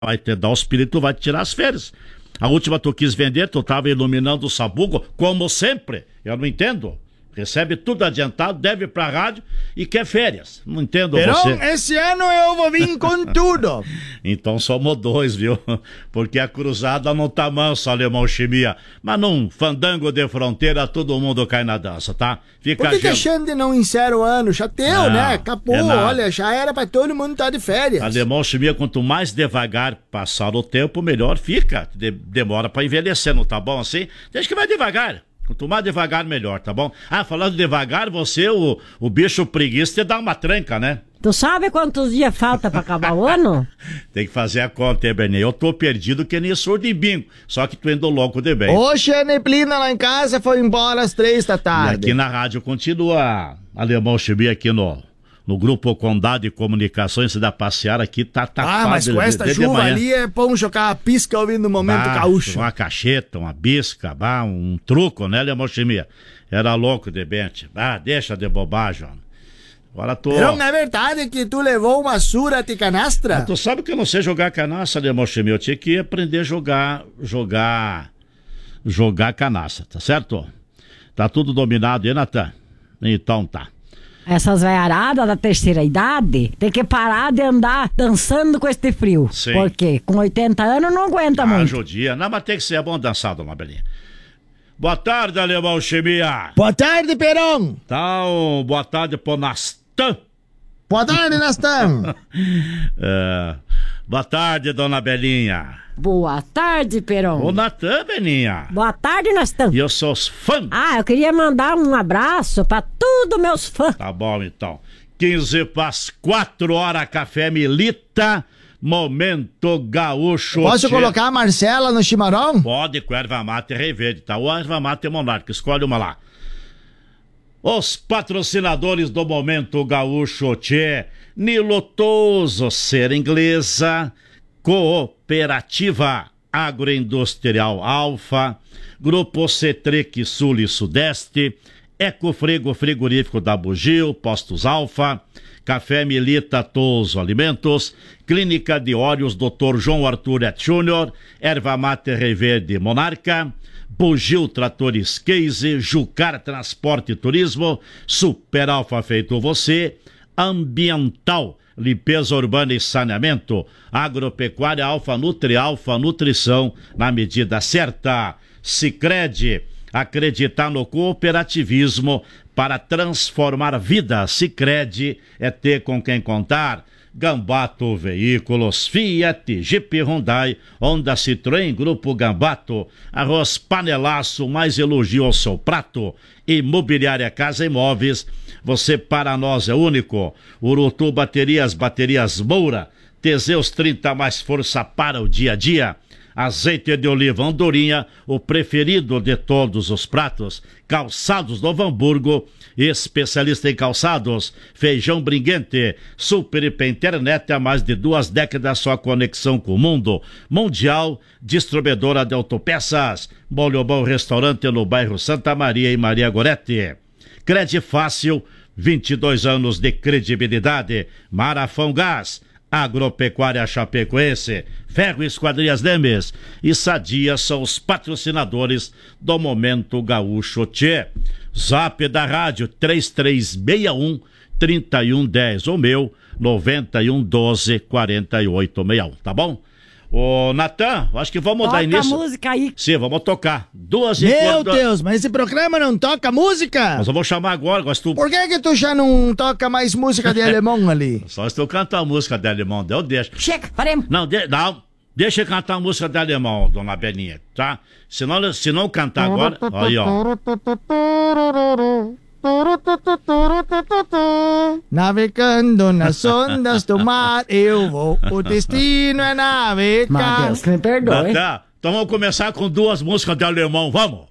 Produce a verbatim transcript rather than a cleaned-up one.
vai te dar o espírito, vai te tirar as férias. A última tu quis vender, tu tava iluminando o sabugo, como sempre. Eu não entendo. Recebe tudo adiantado, deve pra rádio e quer férias. Não entendo Perão, você. esse ano eu vou vir com tudo. Então somos dois, viu? Porque a cruzada não tá mansa, Alemão Chimia. Mas num fandango de fronteira, todo mundo cai na dança, tá? Fica Por que, que a gente não encerra o ano? Já deu, Não, né? Acabou, é nada. olha, já era pra todo mundo estar de férias. Alemão Chimia, quanto mais devagar passar o tempo, melhor fica. De- demora pra envelhecer, não tá bom assim? Deixa que vai devagar. Quanto mais devagar, melhor, tá bom? Ah, falando devagar, você, o, o bicho preguiça, te dá uma tranca, né? Tu sabe quantos dias falta pra acabar o ano? Tem que fazer a conta, hein, Bernet? Eu tô perdido que nem surdo e bingo. Só que tu indo louco de bem. Hoje a neblina lá em casa foi embora às três da E tarde. aqui na rádio continua Alemão Chimia aqui no, no grupo Condado de Comunicações da Passear aqui, tá tapado. Ah, mas com de- esta de- de chuva manhã. ali é bom jogar a pisca ouvindo o Momento Bah, Gaúcho. Uma cacheta, uma bisca, bah, um truco, né, Alemão Chimia? Era louco de bente. Ah, deixa de bobagem, homem. Agora tô... Perão, não é verdade que tu levou uma surra de canastra? Tu sabe que eu não sei jogar canastra, Alemão Chimia. Eu tinha que aprender a jogar, jogar, jogar canastra, tá certo? Tá tudo dominado aí, Natan? Então tá. Essas veiaradas da terceira idade tem que parar de andar dançando com este frio. Sim. Porque com oitenta anos não aguenta muito. Judia. Não, mas tem que ser é bom dançar, dona Belinha. Boa tarde, Alemão Chimia. Boa tarde, Perão. Então, boa tarde pro Nastan. Boa tarde, Nastan. É, boa tarde, dona Belinha. Boa tarde, Perão. Ô, Natan, Belinha. Boa tarde, nós estamos. E eu sou os fãs. Ah, eu queria mandar um abraço pra todos meus fãs. Tá bom, então. quinze para as quatro horas, Café Milita, Momento Gaúcho. Posso Tchê. colocar a Marcela no chimarrão? Pode, com erva mate Rei Verde, tá? Ou erva mate Monarca, escolhe uma lá. Os patrocinadores do Momento Gaúcho, tchê. Nilotoso, Ser Inglesa, Cooperativa Agroindustrial Alfa, Grupo Cetric Sul e Sudeste, Ecofrego Frigorífico da Bugio, Postos Alfa, Café Milita Touso Alimentos, Clínica de Óleos doutor João Arthur Et Júnior, Erva Mate Rei Verde Monarca, Bugio Tratores Case, Jucar Transporte e Turismo, Super Alfa Feito Você, Ambiental, Limpeza Urbana e Saneamento, Agropecuária Alfa Nutri, Alfa Nutrição, na medida certa. Sicredi, acreditar no cooperativismo para transformar vidas. Sicredi é ter com quem contar. Gambato Veículos, Fiat, Jeep, Hyundai, Honda, Citroën, Grupo Gambato, Arroz Panelaço, mais elogio ao seu prato. Imobiliária Casa Imóveis, você para nós é único. Urutu Baterias, Baterias Moura, Teseus trinta mais força para o dia a dia. Azeite de oliva Andorinha, o preferido de todos os pratos. Calçados Novo Hamburgo, especialista em calçados. Feijão Briguente, Super I P Internet há mais de duas décadas, sua conexão com o mundo. Mundial, distribuidora de autopeças. Molho Bom Restaurante no bairro Santa Maria e Maria Gorete. Crede Fácil, vinte e dois anos de credibilidade. Marafão Gás, Agropecuária Chapecoense, Ferro Esquadrias Lemes e Sadia são os patrocinadores do Momento Gaúcho Tchê. Zap da rádio três três seis um, três um um zero, o meu nove um um doze, quatro oito seis um, tá bom? Ô, Natan, acho que vamos Toca dar início. a música aí. Sim, vamos tocar. Duas e Meu quando... Deus, mas esse programa não toca música? Nós vamos chamar agora, mas tu... Por que que tu já não toca mais música de alemão ali? Só se tu cantar a música de alemão, eu deixo. Chega, paremos. Não, de, não, deixa eu cantar a música de alemão, dona Belinha, tá? Se não, se não cantar agora, aí ó. Navegando nas ondas do mar, eu vou, o destino é navegar. Mas Deus me perdoe. Tá, então vamos começar com duas músicas de alemão, vamos?